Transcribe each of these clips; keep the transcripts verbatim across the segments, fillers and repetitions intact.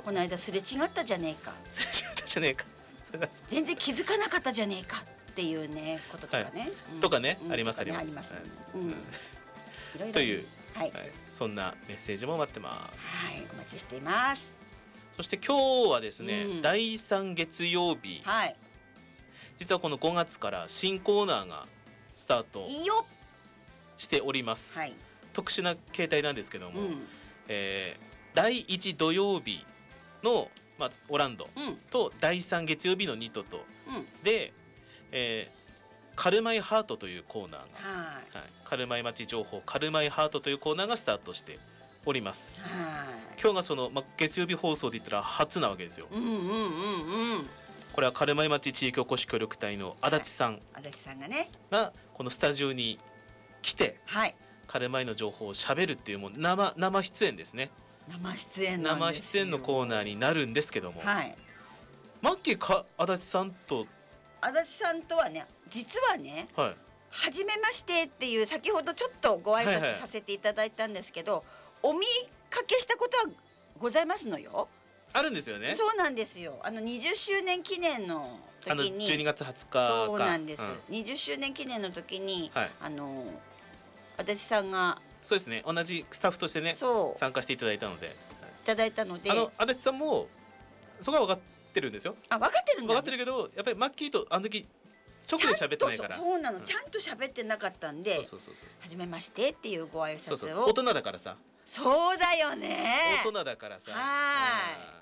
この間すれ違ったじゃねえか、 すれ違ったじゃねえか全然気づかなかったじゃねえかっていうねこととかね、 はいうん、 とかね、 うん、 ありますあります、 ね、 はいうん、いろいろという、 はいはい、そんなメッセージも待ってます。 はい、お待ちしています。 そして今日はですね、 うん、 だいさん月曜日、 はい、 実はこのごがつから新コーナーがスタートしております。 はい、 特殊な形態なんですけども、 うん、 えー、だいいち土曜日の、まあ、オランドとだいさん月曜日のニトと、うん、で、えー、カルマイハートというコーナーが、はい、はい、カルマイ町情報カルマイハートというコーナーがスタートしております。はい、今日がその、まあ、月曜日放送で言ったら初なわけですよ。うんうんうんうん、これはカルマイ町地域おこし協力隊の足立さん、はい、 足立さんがねがこのスタジオに来て、 はい、 カルマイの情報をしゃべるっていうもう 生, 生出演ですね。 生出演なん生出演のコーナーになるんですけども、はい、マッキーか足立さんと足立さんとはね実はね、はい、初めましてっていう先ほどちょっとご挨拶させていただいたんですけど、はいはい、お見かけしたことはございますのよ。 あるんですよね。 そうなんですよ。あのにじゅっしゅうねん記念の時に、あのじゅうにがつはつかか、 そうなんです、うん、にじゅっしゅうねん記念の時に、はい、あの足立さんがそうですね、同じスタッフとしてね参加していただいたので、いただいたので、 あの足立さんもそこは分かってるんですよ。 あ、分かってるんだ、ね、 分かってるけどやっぱりマッキーとあの時直で喋ってないから、 そうなの、うん、ちゃんと喋ってなかったんで、そうそうそうそう、初めましてっていうご挨拶を、そうそう、 大人だからさ、 そうだよね、 大人だからさ、 はい、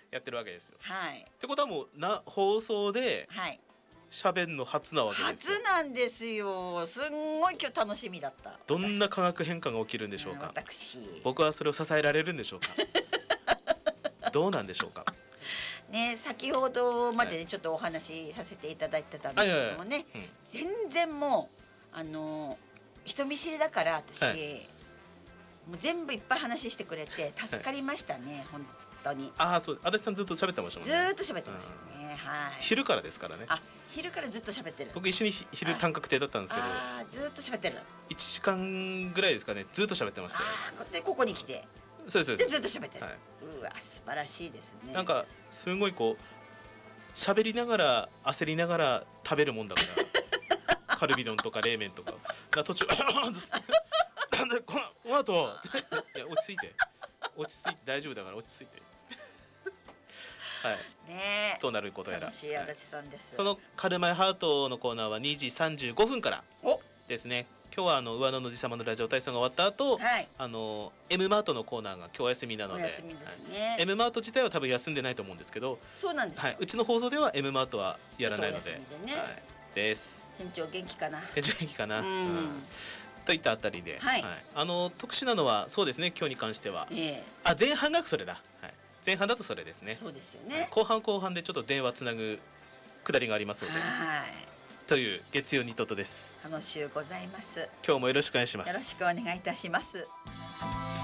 やってるわけですよ。 はい、 ってことはもうな放送で喋るの初なわけですよ。 初なんですよ。すんごい今日楽しみだった。 どんな化学変化が起きるんでしょうか。 私僕はそれを支えられるんでしょうかどうなんでしょうかね、先ほどまで、ね、はい、ちょっとお話しさせていただいてたんですけどもね、はいはいはい、うん、全然もうあの人見知りだから私、はい、もう全部いっぱい話してくれて助かりましたね、はい、本当に。 ああ、そう、足立さんずっと喋ってましたもんね。 ずっと喋ってましたね、はい、 昼からですからね。 あ、昼からずっと喋ってる。 僕一緒に昼単角亭だったんですけど、 ああ、ずっと喋ってる。 いちじかんぐらいですかね、ずっと喋ってましたよ。 あ、でここに来て、 そうですそうです、 でずっと喋ってる、はい、うわ素晴らしいですね。 なんかすごいこう喋りながら焦りながら食べるもんだからカルビ丼とか冷麺とかな、途中なんでこの後いや落ち着いて落ち着いて大丈夫だから落ち着いてはい、ね、となることやら。 楽しい足立さんです、 はい、そのカルマイハートのコーナーはにじさんじゅうごふんからですね。今日はあの上野のじさまのラジオ体操が終わった後、はい、あの M マートのコーナーが今日休みなので、お休みですね、はい、M マート自体は多分休んでないと思うんですけど、 そうなんですよ、はい、 うちの放送では M マートはやらないので、で、ね、はい、です。 店長元気かな、 店長元気かな、うんうん、といったあたりで、はいはい、あの特殊なのはそうですね、今日に関しては、えー、あ前半がそれだ、はい、前半だとそれですね。 そうですよね、 はい、後半後半でちょっと電話つなぐくだりがありますので、はいという月曜ニトトです。 楽しゅうございます。 今日もよろしくお願いします。 よろしくお願いいたします。